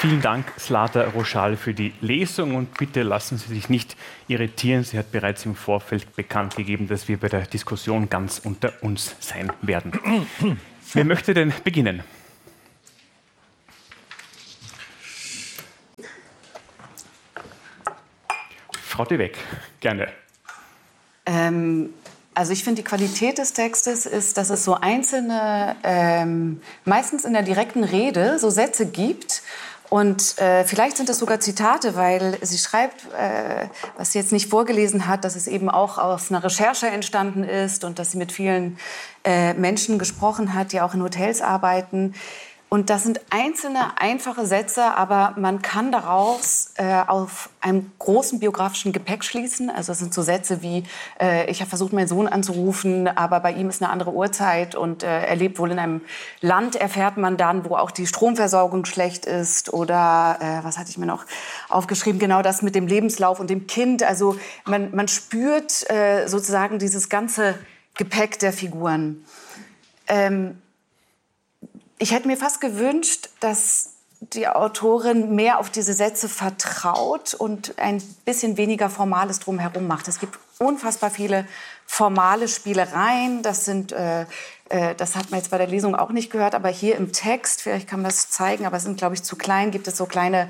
Vielen Dank, Zlata Roschal, für die Lesung und bitte lassen Sie sich nicht irritieren. Sie hat bereits im Vorfeld bekannt gegeben, dass wir bei der Diskussion ganz unter uns sein werden. Wer möchte denn beginnen? Frau de Weck, gerne. Also ich finde, die Qualität des Textes ist, dass es so einzelne, meistens in der direkten Rede, so Sätze gibt. Und vielleicht sind es sogar Zitate, weil sie schreibt, was sie jetzt nicht vorgelesen hat, dass es eben auch aus einer Recherche entstanden ist und dass sie mit vielen Menschen gesprochen hat, die auch in Hotels arbeiten. Und das sind einzelne, einfache Sätze, aber man kann daraus auf einem großen biografischen Gepäck schließen. Also es sind so Sätze wie, ich habe versucht, meinen Sohn anzurufen, aber bei ihm ist eine andere Uhrzeit und er lebt wohl in einem Land, erfährt man dann, wo auch die Stromversorgung schlecht ist. Oder, was hatte ich mir noch aufgeschrieben, genau das mit dem Lebenslauf und dem Kind. Also man spürt sozusagen dieses ganze Gepäck der Figuren. Ich hätte mir fast gewünscht, dass die Autorin mehr auf diese Sätze vertraut und ein bisschen weniger Formales drumherum macht. Es gibt unfassbar viele formale Spielereien. Das hat man jetzt bei der Lesung auch nicht gehört, aber hier im Text, vielleicht kann man das zeigen, aber es sind, glaube ich, zu klein, gibt es so kleine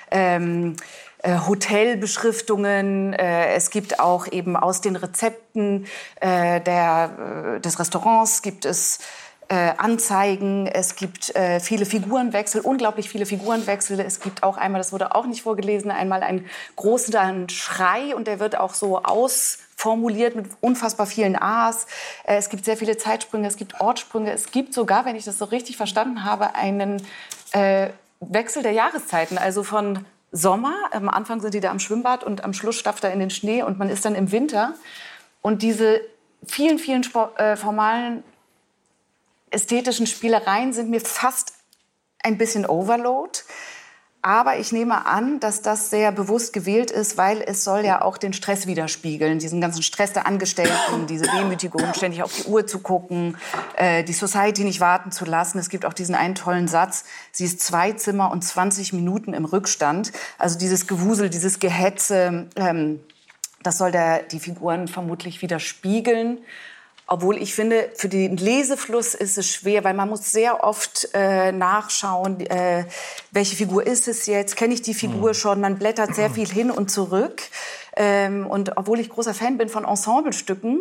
Hotelbeschriftungen. Es gibt auch eben aus den Rezepten des Restaurants gibt es Anzeigen, es gibt viele Figurenwechsel, unglaublich viele Figurenwechsel. Es gibt auch einmal, das wurde auch nicht vorgelesen, einmal einen großen Schrei und der wird auch so ausformuliert mit unfassbar vielen A's. Es gibt sehr viele Zeitsprünge, es gibt Ortssprünge, es gibt sogar, wenn ich das so richtig verstanden habe, einen Wechsel der Jahreszeiten, also von Sommer, am Anfang sind die da am Schwimmbad und am Schluss stapft er in den Schnee und man ist dann im Winter. Und diese vielen, vielen formalen ästhetischen Spielereien sind mir fast ein bisschen Overload. Aber ich nehme an, dass das sehr bewusst gewählt ist, weil es soll ja auch den Stress widerspiegeln. Diesen ganzen Stress der Angestellten, diese Demütigung, ständig auf die Uhr zu gucken, die Society nicht warten zu lassen. Es gibt auch diesen einen tollen Satz, sie ist 2 Zimmer und 20 Minuten im Rückstand. Also dieses Gewusel, dieses Gehetze, das soll die Figuren vermutlich widerspiegeln. Obwohl ich finde, für den Lesefluss ist es schwer, weil man muss sehr oft nachschauen, welche Figur ist es jetzt, kenne ich die Figur schon, man blättert sehr viel hin und zurück. Und obwohl ich großer Fan bin von Ensemblestücken,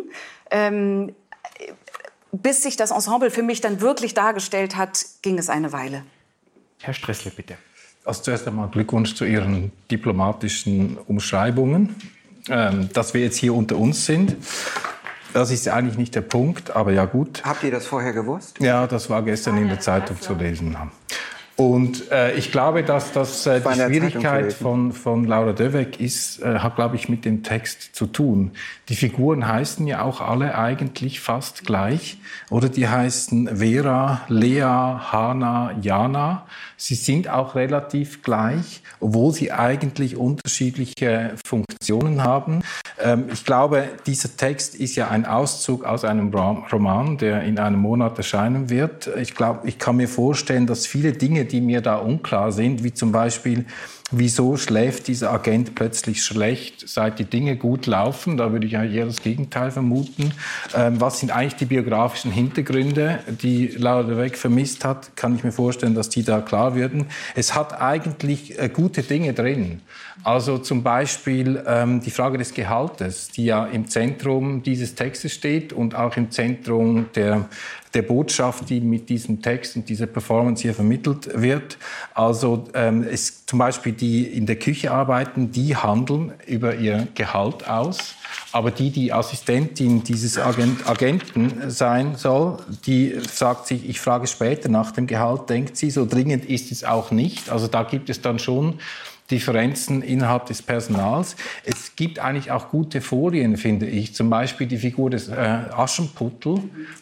bis sich das Ensemble für mich dann wirklich dargestellt hat, ging es eine Weile. Herr Stressle, bitte. Also zuerst einmal Glückwunsch zu Ihren diplomatischen Umschreibungen, dass wir jetzt hier unter uns sind. Das ist eigentlich nicht der Punkt, aber ja gut. Habt ihr das vorher gewusst? Ja, das war gestern in der Zeitung zu lesen. Und ich glaube, dass das die Schwierigkeit von Laura de Weck ist, hat, glaube ich, mit dem Text zu tun. Die Figuren heißen ja auch alle eigentlich fast gleich. Oder die heißen Vera, Lea, Hana, Jana. Sie sind auch relativ gleich, obwohl sie eigentlich unterschiedliche Funktionen haben. Ich glaube, dieser Text ist ja ein Auszug aus einem Roman, der in einem Monat erscheinen wird. Ich glaube, ich kann mir vorstellen, dass viele Dinge, die mir da unklar sind, wie zum Beispiel, wieso schläft dieser Agent plötzlich schlecht, seit die Dinge gut laufen? Da würde ich eigentlich eher das Gegenteil vermuten. Was sind eigentlich die biografischen Hintergründe, die Laura de Weck vermisst hat? Kann ich mir vorstellen, dass die da klar werden. Es hat eigentlich gute Dinge drin. Also zum Beispiel die Frage des Gehaltes, die ja im Zentrum dieses Textes steht und auch im Zentrum der Botschaft, die mit diesem Text und dieser Performance hier vermittelt wird. Also zum Beispiel die in der Küche arbeiten, die handeln über ihr Gehalt aus. Aber die Assistentin dieses Agenten sein soll, die sagt sich, ich frage später nach dem Gehalt, denkt sie, so dringend ist es auch nicht. Also da gibt es dann schon Differenzen innerhalb des Personals. Es gibt eigentlich auch gute Folien, finde ich. Zum Beispiel die Figur des Aschenputtel,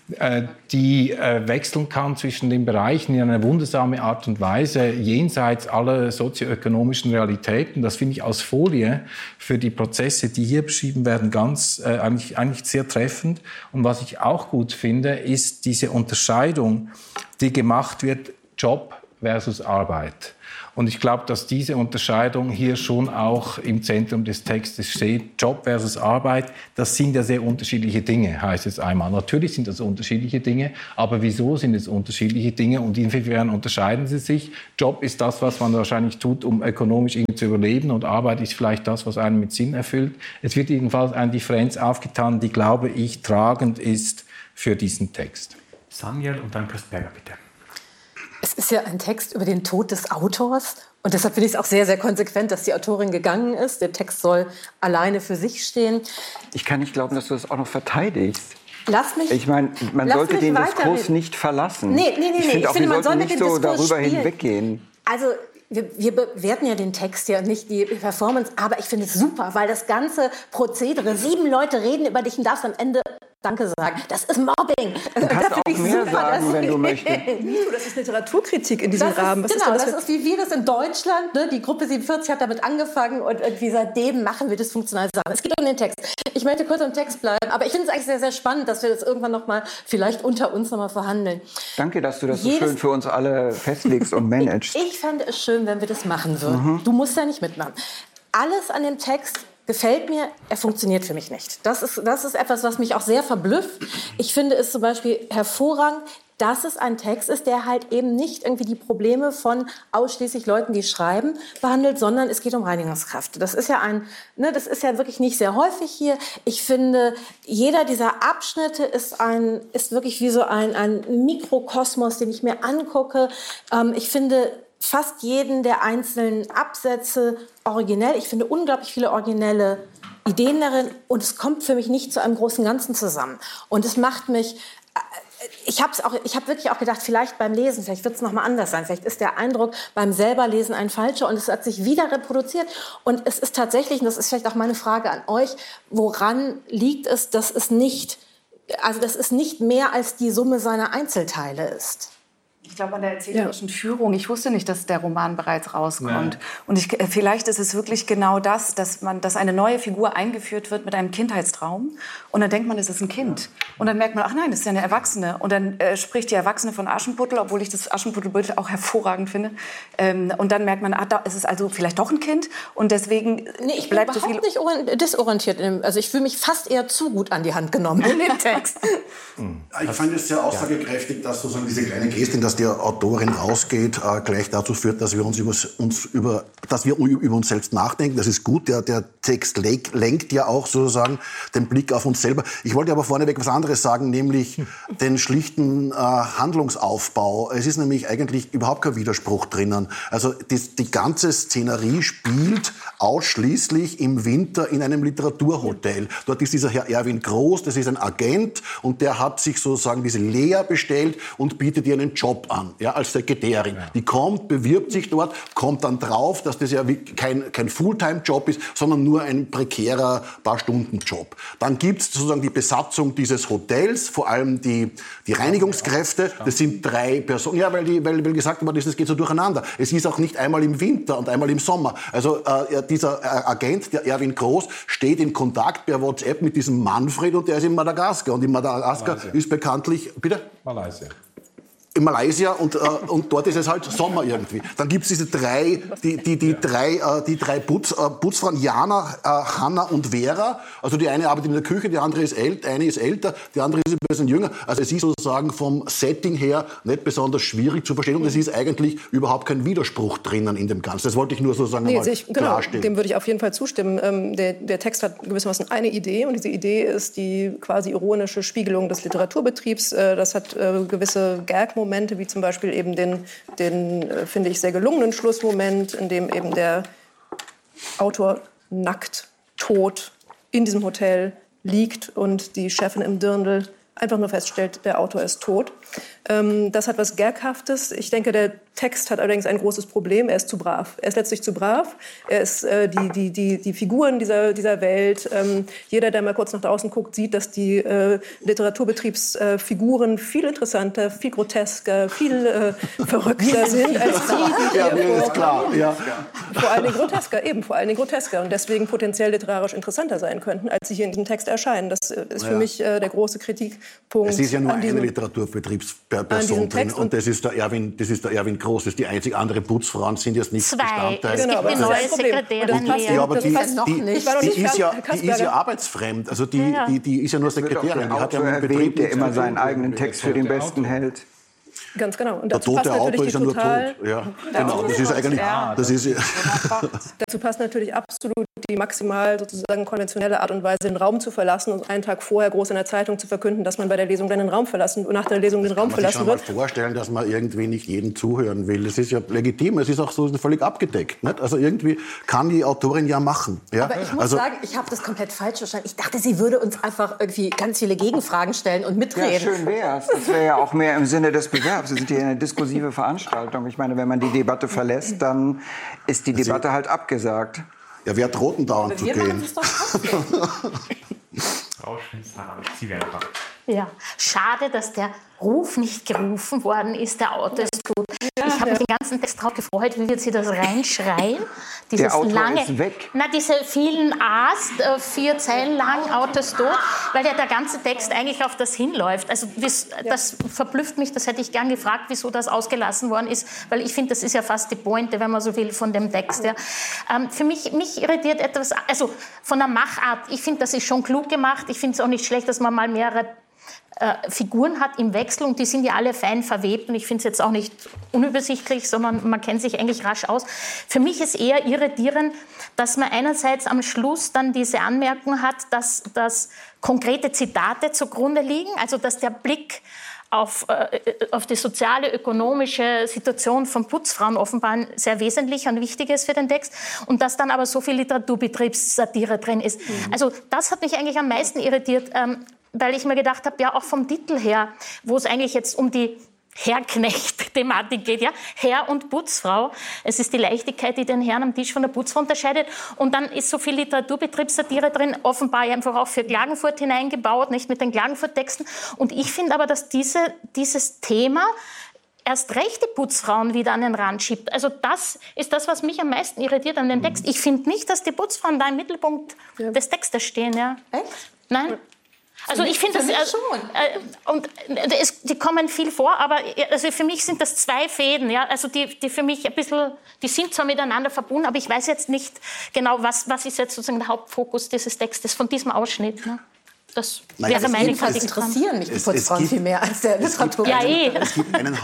die wechseln kann zwischen den Bereichen in einer wundersame Art und Weise, jenseits aller sozioökonomischen Realitäten. Das finde ich als Folie für die Prozesse, die hier beschrieben werden, eigentlich sehr treffend. Und was ich auch gut finde, ist diese Unterscheidung, die gemacht wird, Job versus Arbeit. Und ich glaube, dass diese Unterscheidung hier schon auch im Zentrum des Textes steht. Job versus Arbeit, das sind ja sehr unterschiedliche Dinge, heißt es einmal. Natürlich sind das unterschiedliche Dinge, aber wieso sind es unterschiedliche Dinge und inwiefern unterscheiden sie sich? Job ist das, was man wahrscheinlich tut, um ökonomisch irgendwie zu überleben, und Arbeit ist vielleicht das, was einen mit Sinn erfüllt. Es wird jedenfalls eine Differenz aufgetan, die, glaube ich, tragend ist für diesen Text. Samuel und dann Chris Berger, bitte. Es ist ja ein Text über den Tod des Autors. Und deshalb finde ich es auch sehr, sehr konsequent, dass die Autorin gegangen ist. Der Text soll alleine für sich stehen. Ich kann nicht glauben, dass du das auch noch verteidigst. Lass mich. Ich meine, man sollte den Diskurs nicht verlassen. Nee. Ich finde auch, wir sollten nicht so darüber hinweggehen. Also, wir bewerten ja den Text ja, nicht die Performance. Aber ich finde es super, weil das ganze Prozedere, 7 Leute reden über dich und darfst am Ende Danke sagen. Das ist Mobbing. Du kannst auch mehr sagen, wenn du möchtest. Das ist Literaturkritik in diesem Rahmen. Das ist wie wir das in Deutschland. Ne? Die Gruppe 47 hat damit angefangen und irgendwie seitdem machen wir dysfunktionale Sachen. Es geht um den Text. Ich möchte kurz am Text bleiben, aber ich finde es eigentlich sehr, sehr spannend, dass wir das irgendwann noch mal vielleicht unter uns noch mal verhandeln. Danke, dass du das so schön für uns alle festlegst und managst. Ich fände es schön, wenn wir das machen würden. Du musst ja nicht mitmachen. Alles an dem Text gefällt mir, er funktioniert für mich nicht. Das ist etwas, was mich auch sehr verblüfft. Ich finde es zum Beispiel hervorragend, dass es ein Text ist, der halt eben nicht irgendwie die Probleme von ausschließlich Leuten, die schreiben, behandelt, sondern es geht um Reinigungskräfte. Das ist ja das ist ja wirklich nicht sehr häufig hier. Ich finde, jeder dieser Abschnitte ist wirklich wie so ein Mikrokosmos, den ich mir angucke. Ich finde fast jeden der einzelnen Absätze originell. Ich finde unglaublich viele originelle Ideen darin und es kommt für mich nicht zu einem großen Ganzen zusammen. Und es macht mich... Ich habe wirklich auch gedacht, vielleicht beim Lesen, vielleicht wird es noch mal anders sein. Vielleicht ist der Eindruck beim selberlesen ein falscher und es hat sich wieder reproduziert. Und es ist tatsächlich, und das ist vielleicht auch meine Frage an euch, woran liegt es, dass es nicht mehr als die Summe seiner Einzelteile ist? Ich glaube, an der erzählerischen Führung. Ich wusste nicht, dass der Roman bereits rauskommt. Ja. Und vielleicht ist es wirklich genau das, dass eine neue Figur eingeführt wird mit einem Kindheitstraum. Und dann denkt man, es ist ein Kind. Und dann merkt man, ach nein, das ist ja eine Erwachsene. Und dann spricht die Erwachsene von Aschenputtel, obwohl ich das Aschenputtelbild auch hervorragend finde. Und dann merkt man, es ist also vielleicht doch ein Kind. Und deswegen ich bin überhaupt nicht desorientiert. Also ich fühle mich fast eher zu gut an die Hand genommen in dem Text. Ich fand es sehr aussagekräftig, dass sozusagen diese kleine Geste, dass die Autorin rausgeht, gleich dazu führt, dass wir über uns selbst nachdenken. Das ist gut. Der Text lenkt ja auch sozusagen den Blick auf uns selber. Ich wollte aber vorneweg was anderes sagen, nämlich den schlichten Handlungsaufbau. Es ist nämlich eigentlich überhaupt kein Widerspruch drinnen. Also die ganze Szenerie spielt ausschließlich im Winter in einem Literaturhotel. Dort ist dieser Herr Erwin Groß, das ist ein Agent und der hat sich sozusagen diese Lea bestellt und bietet ihr einen Job an, ja, als Sekretärin. Ja. Die kommt, bewirbt sich dort, kommt dann drauf, dass das ja kein Fulltime-Job ist, sondern nur ein prekärer Paar-Stunden-Job. Dann gibt's sozusagen die Besatzung dieses Hotels, vor allem die Reinigungskräfte. Das sind 3 Personen. Ja, weil gesagt worden ist, das geht so durcheinander. Es ist auch nicht einmal im Winter und einmal im Sommer. Also dieser Agent, der Erwin Groß, steht in Kontakt per WhatsApp mit diesem Manfred und der ist in Madagaskar. Und in Madagaskar ist bekanntlich... Bitte? Malaysia. In Malaysia und dort ist es halt Sommer irgendwie. Dann gibt's diese drei Putzfrauen, Jana, Hanna und Vera. Also die eine arbeitet in der Küche, die andere ist älter, die andere ist ein bisschen jünger. Also es ist sozusagen vom Setting her nicht besonders schwierig zu verstehen und es ist eigentlich überhaupt kein Widerspruch drinnen in dem Ganzen. Das wollte ich nur sozusagen klarstellen. Dem würde ich auf jeden Fall zustimmen. Der Text hat gewissermaßen eine Idee und diese Idee ist die quasi ironische Spiegelung des Literaturbetriebs. Das hat gewisse Gag-Momente, wie zum Beispiel eben den finde ich, sehr gelungenen Schlussmoment, in dem eben der Autor nackt, tot in diesem Hotel liegt und die Chefin im Dirndl einfach nur feststellt, der Autor ist tot. Das hat was Gaghaftes. Ich denke, der Text hat allerdings ein großes Problem. Er ist zu brav. Er ist letztlich zu brav. Er ist die Figuren dieser Welt. Jeder, der mal kurz nach draußen guckt, sieht, dass die Literaturbetriebsfiguren viel interessanter, viel grotesker, viel verrückter sind als die. Ja, mir ist klar. Ja. Vor allen Dingen grotesker und deswegen potenziell literarisch interessanter sein könnten, als sie hier in diesem Text erscheinen. Das ist für mich der große Kritikpunkt. Es ist ja nur eine Literaturbetriebsperson drin und das ist der Erwin groß ist. Die einzig andere Putzfrauen sind jetzt nicht Bestandteil. Es gibt die neue Sekretärin. Ja, aber die ist ja arbeitsfremd. Also die ist ja nur Sekretärin. Die hat ja einen Betrieb, der immer seinen eigenen Text für den besten hält. Ganz genau. Und der tote Autor ist ja nur tot. Ja, genau. Das ist eigentlich. Dazu passt natürlich absolut die maximal sozusagen konventionelle Art und Weise, den Raum zu verlassen und einen Tag vorher groß in der Zeitung zu verkünden, dass man bei der Lesung dann den Raum verlassen und nach der Lesung den Raum verlassen wird. Ich kann mir vorstellen, dass man irgendwie nicht jeden zuhören will. Das ist ja legitim. Es ist auch so völlig abgedeckt. Nicht? Also irgendwie kann die Autorin ja machen. Ja? Aber ich muss sagen, ich habe das komplett falsch verstanden. Ich dachte, sie würde uns einfach irgendwie ganz viele Gegenfragen stellen und mitreden. Ja, schön wär's. Das wäre ja auch mehr im Sinne des Bewerbs. Wir sind hier eine diskursive Veranstaltung. Ich meine, wenn man die Debatte verlässt, dann ist die Debatte halt abgesagt. Ja, wer droht denn dauernd zu gehen? Sie werden dran. Ja, schade, dass der Ruf nicht gerufen worden ist. Der Autor ist tot. Ich habe mich den ganzen Text drauf gefreut. Wie wird sie das reinschreien? Dieses der Autor lange, ist weg. Na, diese vielen A's, 4 Zeilen lang, Autor ist tot, weil ja der ganze Text eigentlich auf das hinläuft. Also das verblüfft mich. Das hätte ich gern gefragt, wieso das ausgelassen worden ist, weil ich finde, das ist ja fast die Pointe, wenn man so will, von dem Text. Ja. Für mich irritiert etwas, also von der Machart. Ich finde, das ist schon klug gemacht. Ich finde es auch nicht schlecht, dass man mal mehrere Figuren hat im Wechsel und die sind ja alle fein verwebt und ich finde es jetzt auch nicht unübersichtlich, sondern man kennt sich eigentlich rasch aus. Für mich ist eher irritierend, dass man einerseits am Schluss dann diese Anmerkung hat, dass konkrete Zitate zugrunde liegen, also dass der Blick auf die soziale, ökonomische Situation von Putzfrauen offenbar ein sehr wesentlicher und wichtiges für den Text und dass dann aber so viel Literaturbetriebssatire drin ist. Also das hat mich eigentlich am meisten irritiert, weil ich mir gedacht habe, ja auch vom Titel her, wo es eigentlich jetzt um die Herrknecht-Thematik geht, ja, Herr und Putzfrau. Es ist die Leichtigkeit, die den Herrn am Tisch von der Putzfrau unterscheidet. Und dann ist so viel Literaturbetriebssatire drin, offenbar einfach auch für Klagenfurt hineingebaut, nicht mit den Klagenfurt-Texten. Und ich finde aber, dass dieses Thema erst recht die Putzfrauen wieder an den Rand schiebt. Also das ist das, was mich am meisten irritiert an dem Text. Ich finde nicht, dass die Putzfrauen da im Mittelpunkt des Textes stehen. Ja. Echt? Nein. Also ich finde das und die kommen viel vor, aber also für mich sind das 2 Fäden, ja, also die für mich ein bisschen, die sind zwar miteinander verbunden, aber ich weiß jetzt nicht genau, was ist jetzt sozusagen der Hauptfokus dieses Textes von diesem Ausschnitt. Ne? Das wäre meine Kritik. Interessieren mich die Putzfrauen viel mehr als der Literatur. Ja, Es gibt einen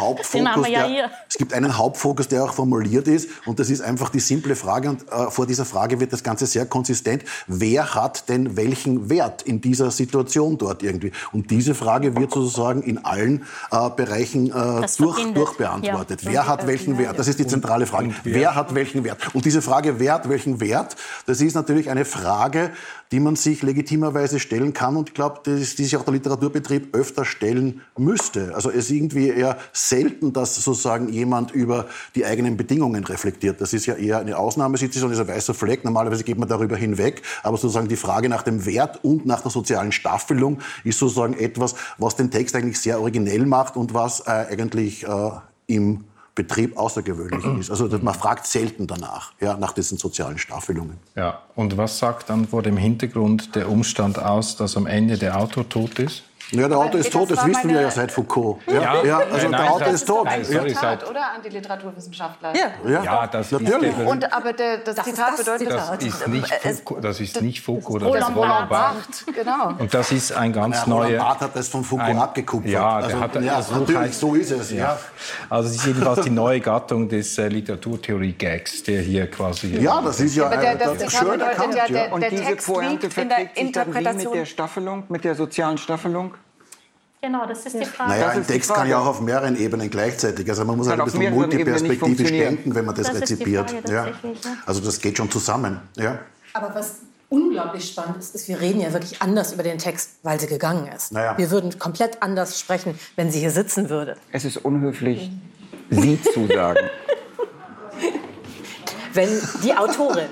Hauptfokus, der auch formuliert ist. Und das ist einfach die simple Frage. Und vor dieser Frage wird das Ganze sehr konsistent. Wer hat denn welchen Wert in dieser Situation dort irgendwie? Und diese Frage wird sozusagen in allen Bereichen durchbeantwortet. Ja. Wer hat welchen Wert? Das ist die zentrale Frage. Wer hat welchen Wert? Und diese Frage, wer hat welchen Wert, das ist natürlich eine Frage, die man sich legitimerweise stellen kann und ich glaube, die sich auch der Literaturbetrieb öfter stellen müsste. Also es ist irgendwie eher selten, dass sozusagen jemand über die eigenen Bedingungen reflektiert. Das ist ja eher eine Ausnahmesituation, dieser weiße Fleck. Normalerweise geht man darüber hinweg, aber sozusagen die Frage nach dem Wert und nach der sozialen Staffelung ist sozusagen etwas, was den Text eigentlich sehr originell macht und was eigentlich im Betrieb außergewöhnlich ist. Also man fragt selten danach, ja, nach diesen sozialen Staffelungen. Ja, und was sagt dann vor dem Hintergrund der Umstand aus, dass am Ende der Autor tot ist? Ja, der Autor ist tot, das wissen wir ja seit Foucault. Ja, also der Autor ist tot. Das ist ein Zitat, oder? An die Literaturwissenschaftler. Ja, das natürlich. Aber das Zitat bedeutet... Das ist nicht Foucault, das ist Roland Barthes. Genau. Und das ist ein ganz neuer... Roland Barthes hat das von Foucault abgekupfert. Ja, natürlich, so ist es. Ja. Also es ist jedenfalls die neue Gattung des Literaturtheorie-Gags, der hier quasi... Ja, das ist ja schön erkannt. Und diese Pointe verträgt sich dann wie mit der Staffelung, mit der sozialen Staffelung? Genau, das ist die Frage. Naja, ein Text kann ja auch auf mehreren Ebenen gleichzeitig. Also man muss halt ein bisschen multiperspektivisch denken, wenn man das rezipiert. Ja. Also das geht schon zusammen. Ja. Aber was unglaublich spannend ist, wir reden ja wirklich anders über den Text, weil sie gegangen ist. Naja. Wir würden komplett anders sprechen, wenn sie hier sitzen würde. Es ist unhöflich, Sie zu sagen. Wenn die Autorin...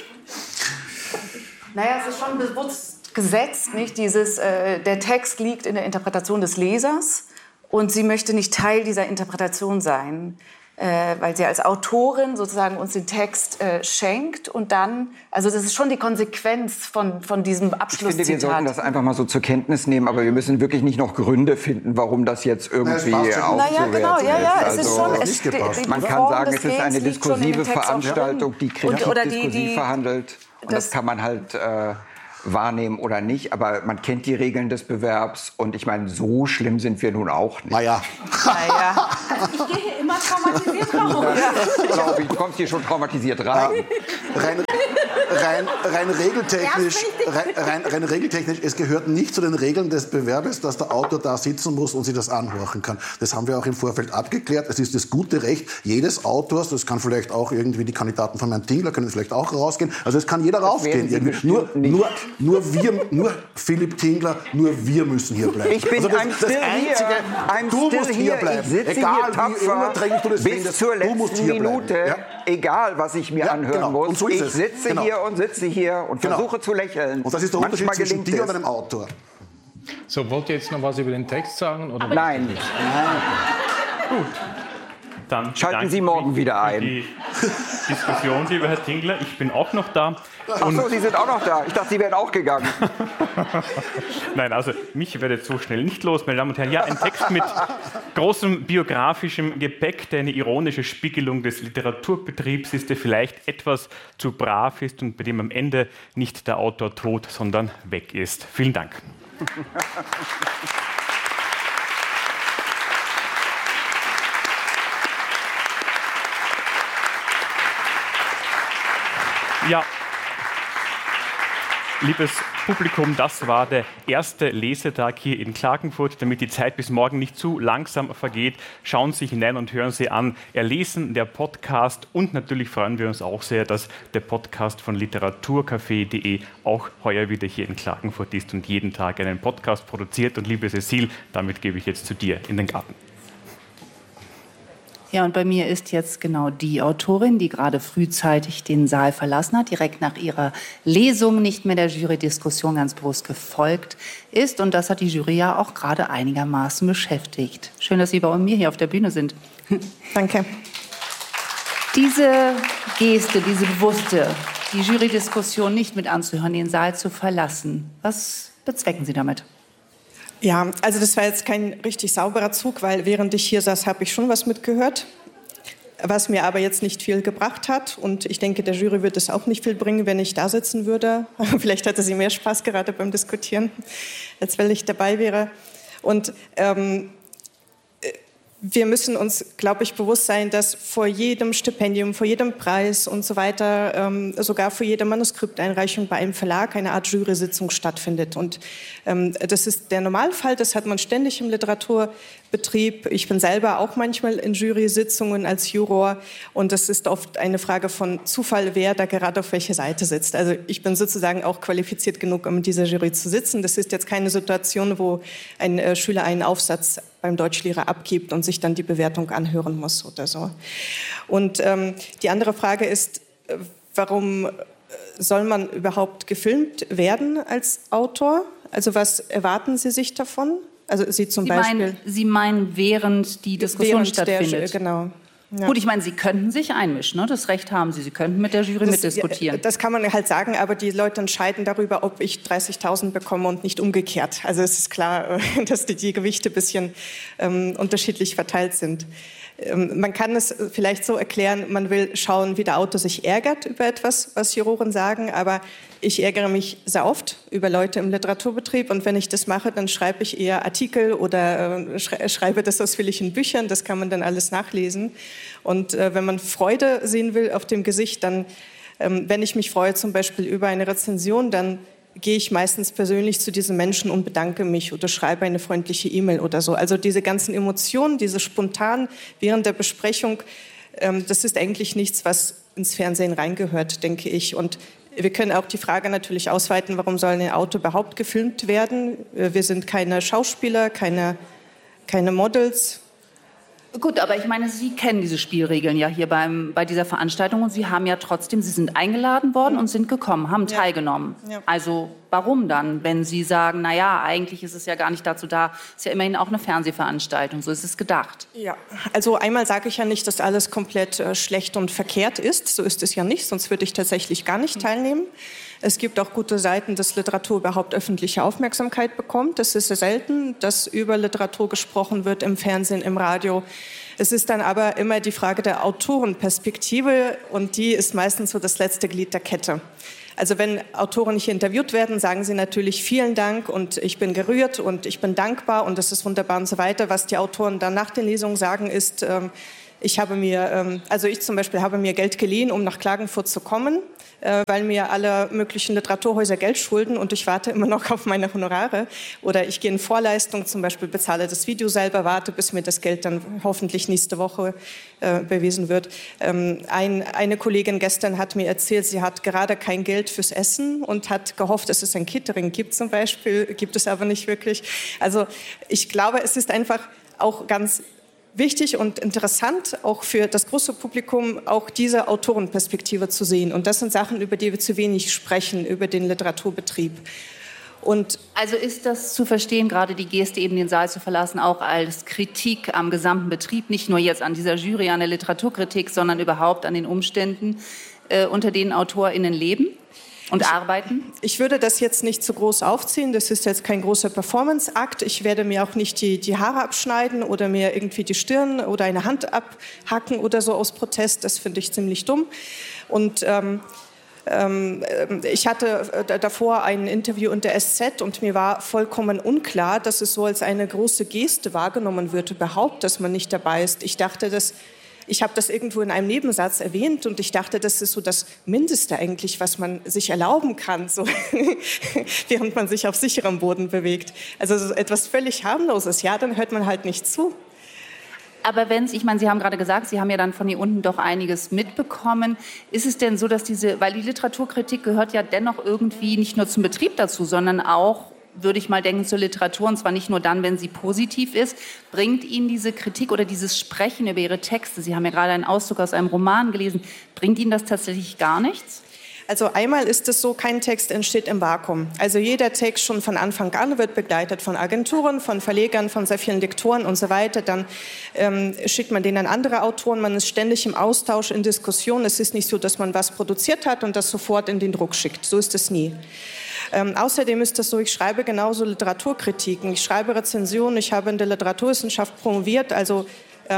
Naja, es ist schon bewusst gesetzt, nicht? Der Text liegt in der Interpretation des Lesers und sie möchte nicht Teil dieser Interpretation sein. weil sie als Autorin sozusagen uns den Text schenkt und dann, also das ist schon die Konsequenz von diesem Abschlusszitat. Ich finde, wir sollten das einfach mal so zur Kenntnis nehmen, aber wir müssen wirklich nicht noch Gründe finden, warum das jetzt irgendwie aufzuwerten es ist schon, man kann sagen, es ist eine diskursive Veranstaltung, die kritisch diskursiv verhandelt und das kann man halt wahrnehmen oder nicht, aber man kennt die Regeln des Bewerbs und ich meine, so schlimm sind wir nun auch nicht. Naja. Ich gehe hier immer traumatisiert raus. Glaube ich, du kommst hier schon traumatisiert rein. Rein regeltechnisch, es gehört nicht zu den Regeln des Bewerbes, dass der Autor da sitzen muss und sich das anhorchen kann. Das haben wir auch im Vorfeld abgeklärt. Es ist das gute Recht jedes Autors, das kann vielleicht auch irgendwie die Kandidaten von Herrn Tingler können vielleicht auch rausgehen. Also es kann jeder rausgehen. Nur Philipp Tingler, nur wir müssen hier bleiben. Ich bin du musst hier bleiben. Egal wie unabdränglich du das findest, du musst hier Minute, bleiben. Ja? Egal was ich mir anhören muss. Und so ist ich sitze hier und versuche zu lächeln. Und das ist der Unterschied zwischen dir und einem Autor. So, wollt ihr jetzt noch was über den Text sagen? Oder Nein. Gut. Dann schalten Sie morgen wieder ein. Die Diskussion, lieber Herr Tingler, ich bin auch noch da. Ach so, Sie sind auch noch da. Ich dachte, Sie wären auch gegangen. Nein, also mich werde jetzt so schnell nicht los, meine Damen und Herren. Ja, ein Text mit großem biografischem Gepäck, der eine ironische Spiegelung des Literaturbetriebs ist, der vielleicht etwas zu brav ist und bei dem am Ende nicht der Autor tot, sondern weg ist. Vielen Dank. Ja, liebes Publikum, das war der erste Lesetag hier in Klagenfurt. Damit die Zeit bis morgen nicht zu langsam vergeht, schauen Sie hinein und hören Sie an. Erlesen, der Podcast und natürlich freuen wir uns auch sehr, dass der Podcast von literaturcafé.de auch heuer wieder hier in Klagenfurt ist und jeden Tag einen Podcast produziert. Und liebe Cecile, damit gebe ich jetzt zu dir in den Garten. Ja, und bei mir ist jetzt genau die Autorin, die gerade frühzeitig den Saal verlassen hat, direkt nach ihrer Lesung nicht mehr der Jury-Diskussion ganz bewusst gefolgt ist. Und das hat die Jury ja auch gerade einigermaßen beschäftigt. Schön, dass Sie bei mir hier auf der Bühne sind. Danke. Diese Geste, diese bewusste, die Jury-Diskussion nicht mit anzuhören, den Saal zu verlassen, was bezwecken Sie damit? Ja, also das war jetzt kein richtig sauberer Zug, weil während ich hier saß, habe ich schon was mitgehört, was mir aber jetzt nicht viel gebracht hat. Und ich denke, der Jury wird es auch nicht viel bringen, wenn ich da sitzen würde. Vielleicht hatte sie mehr Spaß gerade beim Diskutieren, als wenn ich dabei wäre. Und wir müssen uns, glaube ich, bewusst sein, dass vor jedem Stipendium, vor jedem Preis und so weiter, sogar vor jeder Manuskripteinreichung bei einem Verlag eine Art Jury-Sitzung stattfindet. Und das ist der Normalfall, das hat man ständig im Literaturbetrieb. Ich bin selber auch manchmal in Jury-Sitzungen als Juror und das ist oft eine Frage von Zufall, wer da gerade auf welcher Seite sitzt. Also ich bin sozusagen auch qualifiziert genug, um in dieser Jury zu sitzen. Das ist jetzt keine Situation, wo ein Schüler einen Aufsatz beim Deutschlehrer abgibt und sich dann die Bewertung anhören muss oder so. Und die andere Frage ist, warum soll man überhaupt gefilmt werden als Autor? Also was erwarten Sie sich davon? Also Sie zum Beispiel. Sie meinen, während die Diskussion stattfindet? Genau. Ja. Gut, ich meine, Sie könnten sich einmischen, ne? Das Recht haben Sie. Sie könnten mit der Jury mitdiskutieren. Das kann man halt sagen, aber die Leute entscheiden darüber, ob ich 30.000 bekomme und nicht umgekehrt. Also es ist klar, dass die Gewichte ein bisschen unterschiedlich verteilt sind. Man kann es vielleicht so erklären, man will schauen, wie der Autor sich ärgert über etwas, was Juroren sagen, aber ich ärgere mich sehr oft über Leute im Literaturbetrieb und wenn ich das mache, dann schreibe ich eher Artikel oder schreibe das ausführlich in Büchern, das kann man dann alles nachlesen. Und wenn man Freude sehen will auf dem Gesicht, dann, wenn ich mich freue zum Beispiel über eine Rezension, dann gehe ich meistens persönlich zu diesen Menschen und bedanke mich oder schreibe eine freundliche E-Mail oder so. Also diese ganzen Emotionen, diese spontan während der Besprechung, das ist eigentlich nichts, was ins Fernsehen reingehört, denke ich. Und wir können auch die Frage natürlich ausweiten, warum soll ein Autor überhaupt gefilmt werden? Wir sind keine Schauspieler, keine Models. Gut, aber ich meine, Sie kennen diese Spielregeln ja hier bei dieser Veranstaltung und Sie haben ja trotzdem, Sie sind eingeladen worden und sind gekommen, haben teilgenommen. Ja. Also warum dann, wenn Sie sagen, naja, eigentlich ist es ja gar nicht dazu da, ist ja immerhin auch eine Fernsehveranstaltung, so ist es gedacht. Ja, also einmal sage ich ja nicht, dass alles komplett schlecht und verkehrt ist, so ist es ja nicht, sonst würde ich tatsächlich gar nicht teilnehmen. Es gibt auch gute Seiten, dass Literatur überhaupt öffentliche Aufmerksamkeit bekommt. Das ist sehr selten, dass über Literatur gesprochen wird im Fernsehen, im Radio. Es ist dann aber immer die Frage der Autorenperspektive und die ist meistens so das letzte Glied der Kette. Also wenn Autoren hier interviewt werden, sagen sie natürlich vielen Dank und ich bin gerührt und ich bin dankbar und das ist wunderbar und so weiter. Was die Autoren dann nach den Lesungen sagen ist, ich zum Beispiel habe mir Geld geliehen, um nach Klagenfurt zu kommen, weil mir alle möglichen Literaturhäuser Geld schulden und ich warte immer noch auf meine Honorare. Oder ich gehe in Vorleistung, zum Beispiel bezahle das Video selber, warte, bis mir das Geld dann hoffentlich nächste Woche bewiesen wird. Eine Kollegin gestern hat mir erzählt, sie hat gerade kein Geld fürs Essen und hat gehofft, dass es ein Catering gibt zum Beispiel, gibt es aber nicht wirklich. Also ich glaube, es ist einfach auch ganz wichtig und interessant, auch für das große Publikum, auch diese Autorenperspektive zu sehen. Und das sind Sachen, über die wir zu wenig sprechen, über den Literaturbetrieb. Und also ist das zu verstehen, gerade die Geste, eben den Saal zu verlassen, auch als Kritik am gesamten Betrieb, nicht nur jetzt an dieser Jury, an der Literaturkritik, sondern überhaupt an den Umständen, unter denen AutorInnen leben? Und arbeiten? Ich würde das jetzt nicht zu groß aufziehen. Das ist jetzt kein großer Performance-Akt. Ich werde mir auch nicht die Haare abschneiden oder mir irgendwie die Stirn oder eine Hand abhacken oder so aus Protest. Das finde ich ziemlich dumm. Und ich hatte davor ein Interview in der SZ und mir war vollkommen unklar, dass es so als eine große Geste wahrgenommen wird, überhaupt, dass man nicht dabei ist. Ich habe das irgendwo in einem Nebensatz erwähnt und ich dachte, das ist so das Mindeste eigentlich, was man sich erlauben kann, so während man sich auf sicherem Boden bewegt. Also so etwas völlig harmloses, ja, dann hört man halt nicht zu. Aber ich meine, Sie haben gerade gesagt, Sie haben ja dann von hier unten doch einiges mitbekommen. Ist es denn so, dass weil die Literaturkritik gehört ja dennoch irgendwie nicht nur zum Betrieb dazu, sondern auch, würde ich mal denken, zur Literatur, und zwar nicht nur dann, wenn sie positiv ist, bringt Ihnen diese Kritik oder dieses Sprechen über Ihre Texte, Sie haben ja gerade einen Auszug aus einem Roman gelesen, bringt Ihnen das tatsächlich gar nichts? Also einmal ist es so, kein Text entsteht im Vakuum. Also jeder Text schon von Anfang an wird begleitet von Agenturen, von Verlegern, von sehr vielen Lektoren und so weiter. Dann schickt man den an andere Autoren, man ist ständig im Austausch, in Diskussion. Es ist nicht so, dass man was produziert hat und das sofort in den Druck schickt. So ist es nie. Außerdem ist das so, ich schreibe genauso Literaturkritiken, ich schreibe Rezensionen, ich habe in der Literaturwissenschaft promoviert, also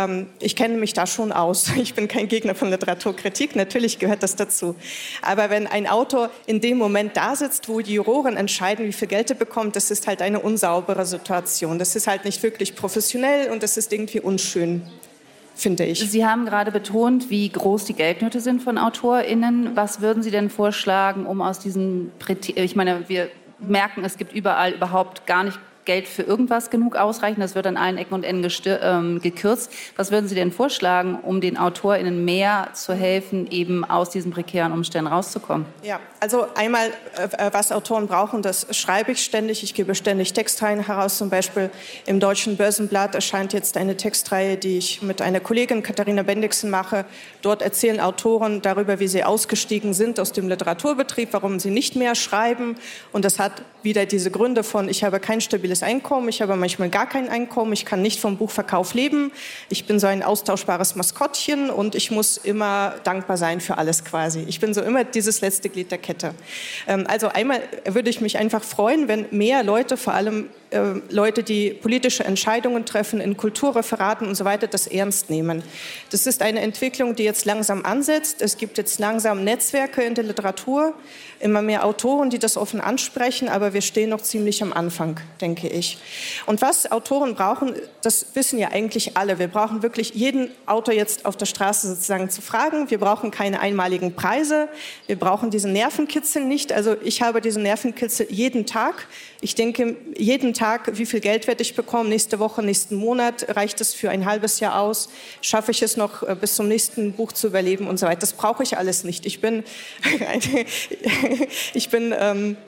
ich kenne mich da schon aus. Ich bin kein Gegner von Literaturkritik, natürlich gehört das dazu. Aber wenn ein Autor in dem Moment da sitzt, wo die Juroren entscheiden, wie viel Geld er bekommt, das ist halt eine unsaubere Situation. Das ist halt nicht wirklich professionell und das ist irgendwie unschön, finde ich. Sie haben gerade betont, wie groß die Geldnöte sind von AutorInnen. Was würden Sie denn vorschlagen, um aus diesen... Ich meine, wir merken, es gibt überall überhaupt gar nicht Geld für irgendwas genug ausreichen. Das wird an allen Ecken und Enden gekürzt. Was würden Sie denn vorschlagen, um den AutorInnen mehr zu helfen, eben aus diesen prekären Umständen rauszukommen? Ja, also einmal, was Autoren brauchen, das schreibe ich ständig. Ich gebe ständig Textreihen heraus. Zum Beispiel im Deutschen Börsenblatt erscheint jetzt eine Textreihe, die ich mit einer Kollegin, Katharina Bendixen, mache. Dort erzählen Autoren darüber, wie sie ausgestiegen sind aus dem Literaturbetrieb, warum sie nicht mehr schreiben. Und das hat wieder diese Gründe von, ich habe kein stabiles Einkommen, ich habe manchmal gar kein Einkommen, ich kann nicht vom Buchverkauf leben, ich bin so ein austauschbares Maskottchen und ich muss immer dankbar sein für alles quasi. Ich bin so immer dieses letzte Glied der Kette. Also einmal würde ich mich einfach freuen, wenn mehr Leute, vor allem Leute, die politische Entscheidungen treffen, in Kulturreferaten und so weiter, das ernst nehmen. Das ist eine Entwicklung, die jetzt langsam ansetzt. Es gibt jetzt langsam Netzwerke in der Literatur, immer mehr Autoren, die das offen ansprechen, aber wir stehen noch ziemlich am Anfang, denke ich. Und was Autoren brauchen, das wissen ja eigentlich alle. Wir brauchen wirklich jeden Autor jetzt auf der Straße sozusagen zu fragen. Wir brauchen keine einmaligen Preise. Wir brauchen diesen Nervenkitzel nicht. Also ich habe diesen Nervenkitzel jeden Tag. Ich denke, jeden Tag, wie viel Geld werde ich bekommen, nächste Woche, nächsten Monat, reicht es für ein halbes Jahr aus, schaffe ich es noch bis zum nächsten Buch zu überleben und so weiter. Das brauche ich alles nicht. Ich bin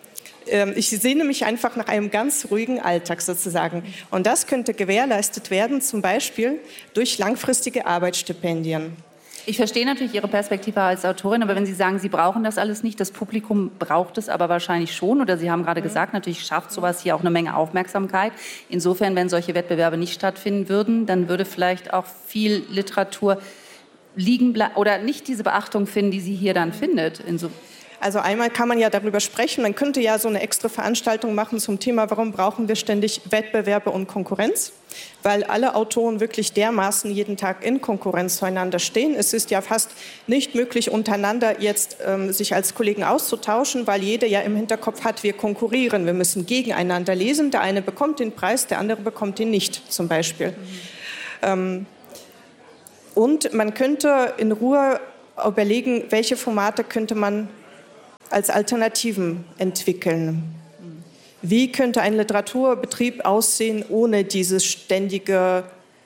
ich sehne mich einfach nach einem ganz ruhigen Alltag sozusagen. Und das könnte gewährleistet werden, zum Beispiel durch langfristige Arbeitsstipendien. Ich verstehe natürlich Ihre Perspektive als Autorin, aber wenn Sie sagen, Sie brauchen das alles nicht, das Publikum braucht es aber wahrscheinlich schon. Oder Sie haben gerade gesagt, natürlich schafft sowas hier auch eine Menge Aufmerksamkeit. Insofern, wenn solche Wettbewerbe nicht stattfinden würden, dann würde vielleicht auch viel Literatur liegen bleiben oder nicht diese Beachtung finden, die sie hier dann findet. Also einmal kann man ja darüber sprechen, man könnte ja so eine extra Veranstaltung machen zum Thema, warum brauchen wir ständig Wettbewerbe und Konkurrenz? Weil alle Autoren wirklich dermaßen jeden Tag in Konkurrenz zueinander stehen. Es ist ja fast nicht möglich, untereinander jetzt sich als Kollegen auszutauschen, weil jeder ja im Hinterkopf hat, wir konkurrieren, wir müssen gegeneinander lesen. Der eine bekommt den Preis, der andere bekommt ihn nicht, zum Beispiel. Und man könnte in Ruhe überlegen, welche Formate könnte man als Alternativen entwickeln. Wie könnte ein Literaturbetrieb aussehen ohne diese ständige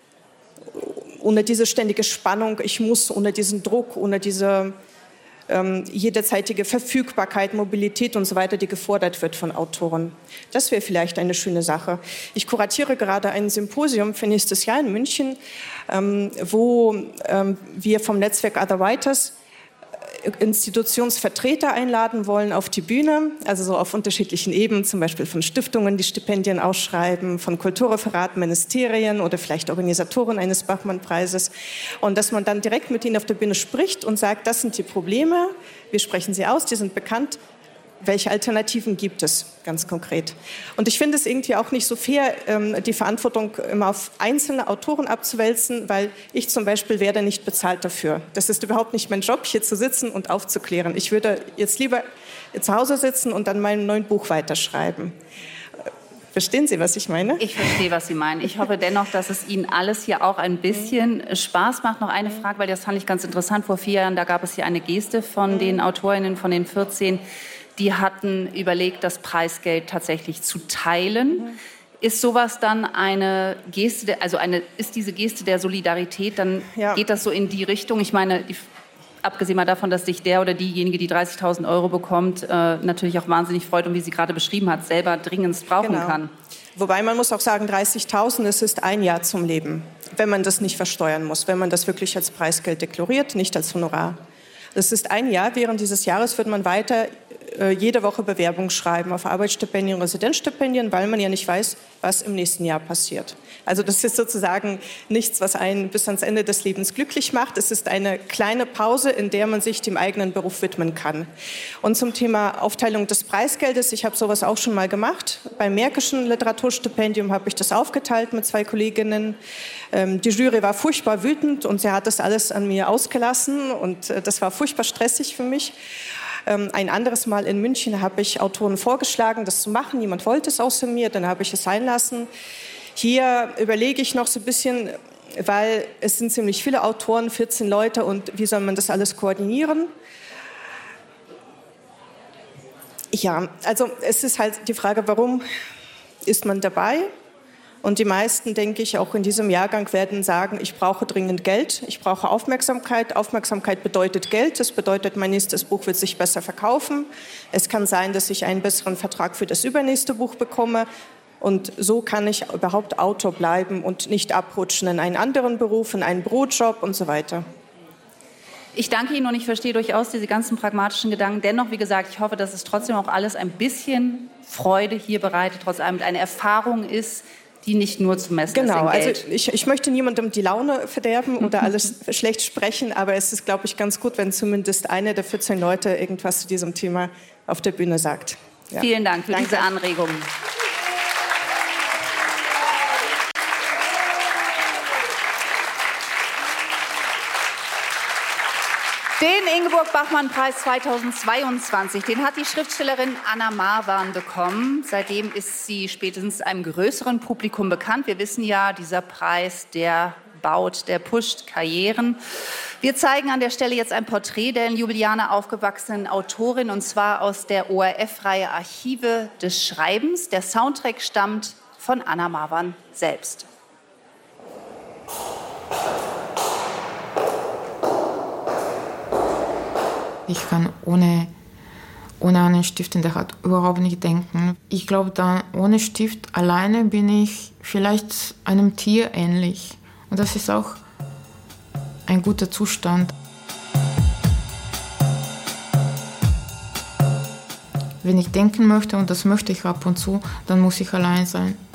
Spannung, ich muss, ohne diesen Druck, ohne diese jederzeitige Verfügbarkeit, Mobilität und so weiter, die gefordert wird von Autoren. Das wäre vielleicht eine schöne Sache. Ich kuratiere gerade ein Symposium für nächstes Jahr in München, wo wir vom Netzwerk Other Writers Institutionsvertreter einladen wollen auf die Bühne, also so auf unterschiedlichen Ebenen, zum Beispiel von Stiftungen, die Stipendien ausschreiben, von Kulturreferaten, Ministerien oder vielleicht Organisatoren eines Bachmann-Preises. Und dass man dann direkt mit ihnen auf der Bühne spricht und sagt, das sind die Probleme, wir sprechen sie aus, die sind bekannt. Welche Alternativen gibt es, ganz konkret? Und ich finde es irgendwie auch nicht so fair, die Verantwortung immer auf einzelne Autoren abzuwälzen, weil ich zum Beispiel werde nicht bezahlt dafür. Das ist überhaupt nicht mein Job, hier zu sitzen und aufzuklären. Ich würde jetzt lieber zu Hause sitzen und an meinem neuen Buch weiterschreiben. Verstehen Sie, was ich meine? Ich verstehe, was Sie meinen. Ich hoffe dennoch, dass es Ihnen alles hier auch ein bisschen Spaß macht. Noch eine Frage, weil das fand ich ganz interessant. Vor 4 Jahren, da gab es hier eine Geste von den Autorinnen, von den 14, die hatten überlegt, das Preisgeld tatsächlich zu teilen. Ist sowas dann eine Geste, ist diese Geste der Solidarität, dann geht das so in die Richtung? Ich meine, abgesehen mal davon, dass sich der oder diejenige, die 30.000 € bekommt, natürlich auch wahnsinnig freut und wie sie gerade beschrieben hat, selber dringendst brauchen kann. Wobei man muss auch sagen, 30.000, es ist ein Jahr zum Leben, wenn man das nicht versteuern muss, wenn man das wirklich als Preisgeld deklariert, nicht als Honorar. Das ist ein Jahr, während dieses Jahres wird man weiter jede Woche Bewerbung schreiben auf Arbeitsstipendien, Residenzstipendien, weil man ja nicht weiß, was im nächsten Jahr passiert. Also das ist sozusagen nichts, was einen bis ans Ende des Lebens glücklich macht. Es ist eine kleine Pause, in der man sich dem eigenen Beruf widmen kann. Und zum Thema Aufteilung des Preisgeldes, ich habe sowas auch schon mal gemacht. Beim Märkischen Literaturstipendium habe ich das aufgeteilt mit 2 Kolleginnen. Die Jury war furchtbar wütend und sie hat das alles an mir ausgelassen und das war furchtbar stressig für mich. Ein anderes Mal in München habe ich Autoren vorgeschlagen, das zu machen. Niemand wollte es außer mir, dann habe ich es sein lassen. Hier überlege ich noch so ein bisschen, weil es sind ziemlich viele Autoren, 14 Leute und wie soll man das alles koordinieren? Ja, also es ist halt die Frage, warum ist man dabei? Und die meisten, denke ich, auch in diesem Jahrgang werden sagen, ich brauche dringend Geld, ich brauche Aufmerksamkeit. Aufmerksamkeit bedeutet Geld, das bedeutet, mein nächstes Buch wird sich besser verkaufen. Es kann sein, dass ich einen besseren Vertrag für das übernächste Buch bekomme. Und so kann ich überhaupt Autor bleiben und nicht abrutschen in einen anderen Beruf, in einen Brotjob und so weiter. Ich danke Ihnen und ich verstehe durchaus diese ganzen pragmatischen Gedanken. Dennoch, wie gesagt, ich hoffe, dass es trotzdem auch alles ein bisschen Freude hier bereitet, trotz allem eine Erfahrung ist, die nicht nur zu messen ist in Geld. Genau, also ich möchte niemandem die Laune verderben oder alles schlecht sprechen, aber es ist, glaube ich, ganz gut, wenn zumindest eine der 14 Leute irgendwas zu diesem Thema auf der Bühne sagt. Ja. Vielen Dank für diese Anregungen. Den Ingeborg-Bachmann-Preis 2022, den hat die Schriftstellerin Anna Marwan bekommen. Seitdem ist sie spätestens einem größeren Publikum bekannt. Wir wissen ja, dieser Preis, der pusht Karrieren. Wir zeigen an der Stelle jetzt ein Porträt der in Ljubljana aufgewachsenen Autorin, und zwar aus der ORF-Reihe Archive des Schreibens. Der Soundtrack stammt von Anna Marwan selbst. Ich kann ohne ohne einen Stift in der Hand überhaupt nicht denken. Ich glaube, dann ohne Stift alleine bin ich vielleicht einem Tier ähnlich. Und das ist auch ein guter Zustand. Wenn ich denken möchte, und das möchte ich ab und zu, dann muss ich allein sein.